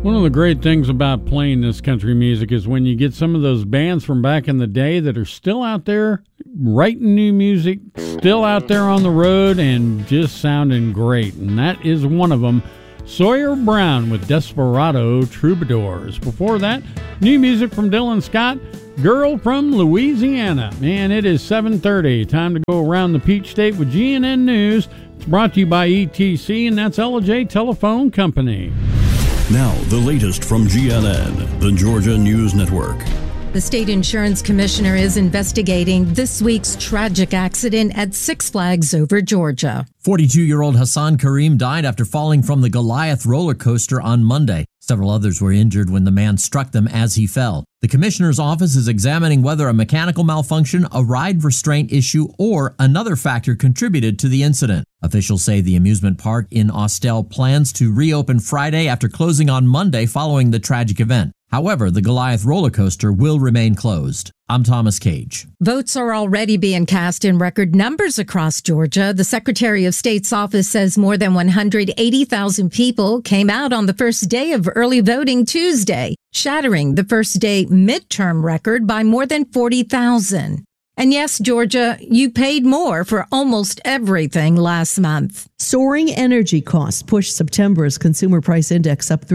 One of the great things about playing this country music is when you get some of those bands from back in the day that are still out there writing new music, still out there on the road, and just sounding great. And that is one of them, Sawyer Brown with Desperado Troubadours. Before that, new music from Dylan Scott, Girl from Louisiana. Man, it is 7:30. Time to go around the Peach State with GNN News. It's brought to you by ETC, and that's LJ Telephone Company. Now, the latest from GNN, the Georgia News Network. The state insurance commissioner is investigating this week's tragic accident at Six Flags Over Georgia. 42-year-old Hassan Kareem died after falling from the Goliath roller coaster on Monday. Several others were injured when the man struck them as he fell. The commissioner's office is examining whether a mechanical malfunction, a ride restraint issue, or another factor contributed to the incident. Officials say the amusement park in Austell plans to reopen Friday after closing on Monday following the tragic event. However, the Goliath roller coaster will remain closed. I'm Thomas Cage. Votes are already being cast in record numbers across Georgia. The Secretary of State's office says more than 180,000 people came out on the first day of early voting Tuesday, shattering the first day midterm record by more than 40,000. And yes, Georgia, you paid more for almost everything last month. Soaring energy costs pushed September's consumer price index up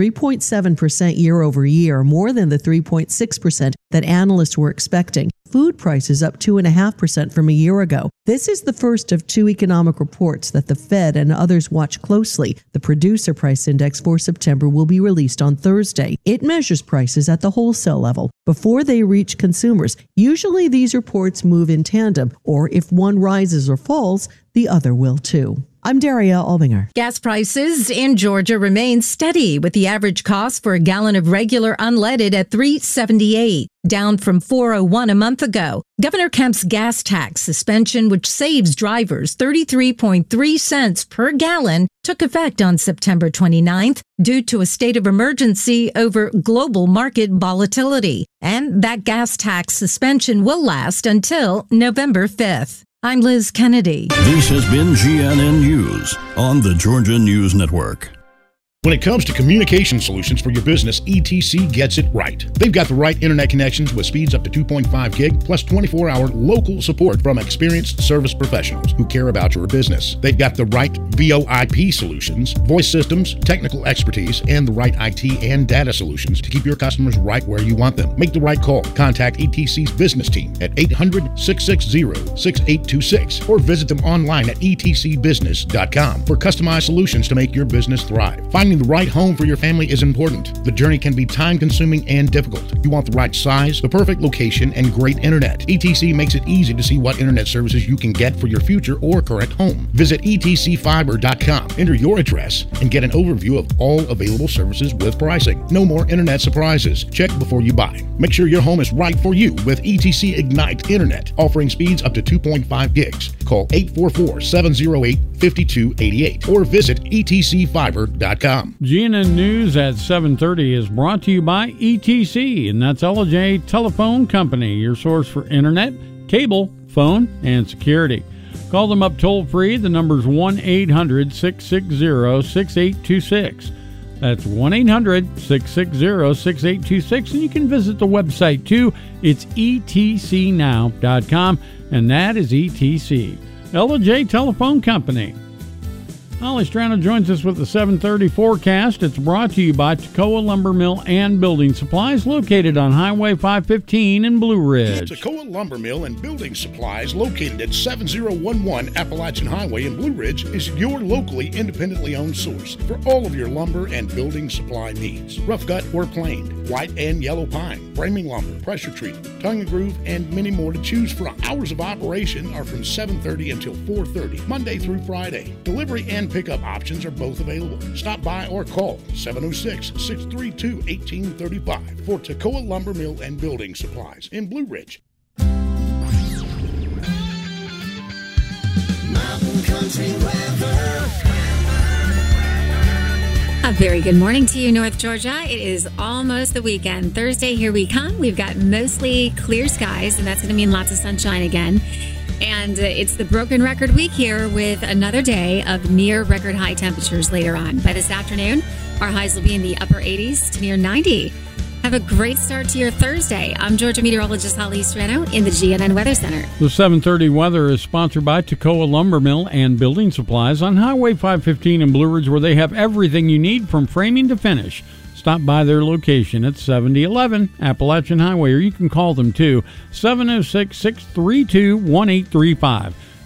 3.7% year over year, more than the 3.6% that analysts were expecting. Food prices up 2.5% from a year ago. This is the first of two economic reports that the Fed and others watch closely. The producer price index for September will be released on Thursday. It measures prices at the wholesale level before they reach consumers. Usually these reports move in tandem, or if one rises or falls, the other will too. I'm Daria Albinger. Gas prices in Georgia remain steady, with the average cost for a gallon of regular unleaded at $3.78, down from $4.01 a month ago. Governor Kemp's gas tax suspension, which saves drivers 33.3 cents per gallon, took effect on September 29th due to a state of emergency over global market volatility. And that gas tax suspension will last until November 5th. I'm Liz Kennedy. This has been GNN News on the Georgia News Network. When it comes to communication solutions for your business, ETC gets it right. They've got the right internet connections with speeds up to 2.5 gig, plus 24-hour local support from experienced service professionals who care about your business. They've got the right VoIP solutions, voice systems, technical expertise, and the right IT and data solutions to keep your customers right where you want them. Make the right call. Contact ETC's business team at 800-660-6826 or visit them online at etcbusiness.com for customized solutions to make your business thrive. Finding the right home for your family is important. The journey can be time-consuming and difficult. You want the right size, the perfect location, and great internet. ETC makes it easy to see what internet services you can get for your future or current home. Visit etcfiber.com, enter your address, and get an overview of all available services with pricing. No more internet surprises. Check before you buy. Make sure your home is right for you with ETC Ignite Internet, offering speeds up to 2.5 gigs. Call 844-708-5288 or visit etcfiber.com. GNN News at 7:30 is brought to you by ETC, and that's LJ Telephone Company, your source for internet, cable, phone, and security. Call them up toll-free. The number's 1-800-660-6826. That's 1-800-660-6826, and you can visit the website, too. It's etcnow.com, and that is ETC. LJ Telephone Company. Holly Strano joins us with the 7:30 forecast. It's brought to you by Toccoa Lumber Mill and Building Supplies, located on Highway 515 in Blue Ridge. Toccoa Lumber Mill and Building Supplies, located at 7011 Appalachian Highway in Blue Ridge, is your locally independently owned source for all of your lumber and building supply needs. Rough cut or planed, white and yellow pine, framing lumber, pressure treated, tongue and groove, and many more to choose from. Hours of operation are from 7:30 until 4:30, Monday through Friday. Delivery and pickup options are both available. Stop by or call 706-632-1835 for Toccoa Lumber Mill and Building Supplies in Blue Ridge. Mountain Country Weather. A very good morning to you, North Georgia. It is almost the weekend. Thursday, here we come. We've got mostly clear skies, and that's going to mean lots of sunshine again. And it's the broken record week here with another day of near record high temperatures later on. By this afternoon, our highs will be in the upper 80s to near 90. Have a great start to your Thursday. I'm Georgia meteorologist Holly Strano in the GNN Weather Center. The 7:30 weather is sponsored by Toccoa Lumber Mill and Building Supplies on Highway 515 in Blue Ridge, where they have everything you need from framing to finish. Stop by their location at 7011 Appalachian Highway, or you can call them too, 706-632-1835.